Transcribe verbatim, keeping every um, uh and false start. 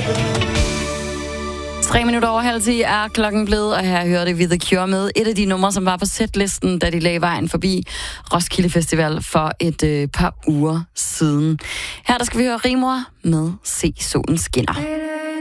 Tre minutter over halv ti er klokken blevet, og her hørte vi The Cure med et af de numre, som var på setlisten, da de lagde vejen forbi Roskilde Festival for et øh, par uger siden. Her der skal vi høre Rimor med Se solen skinner.